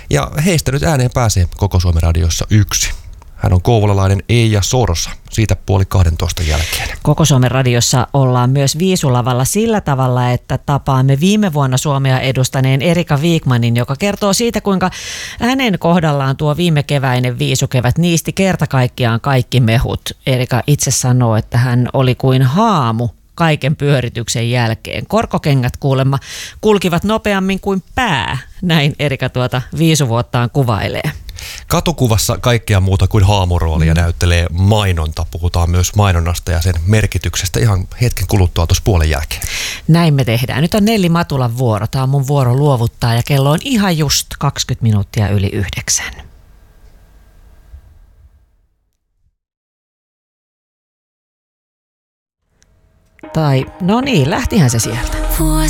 Ja heistä nyt ääneen pääsee Koko Suomen radiossa yksi. Hän on kouvolalainen Eija Sorsa, siitä 11:30 jälkeen. Koko Suomen radiossa ollaan myös Viisulavalla sillä tavalla, että tapaamme viime vuonna Suomea edustaneen Erika Wikmanin, joka kertoo siitä, kuinka hänen kohdallaan tuo viime keväinen viisukevät niisti kerta kaikkiaan kaikki mehut. Erika itse sanoo, että hän oli kuin haamu kaiken pyörityksen jälkeen. Korkokengät kuulemma kulkivat nopeammin kuin pää, näin Erika tuota viisuvuottaan kuvailee. Katukuvassa kaikkea muuta kuin haamuroolia näyttelee mainonta. Puhutaan myös mainonnasta ja sen merkityksestä ihan hetken kuluttua tuossa puolen jälkeen. Näin me tehdään. Nyt on Nelli Matulan vuoro. Tämä on mun vuoro luovuttaa ja kello on ihan just 20 minuuttia yli 9. Tai no niin, lähtihän se sieltä.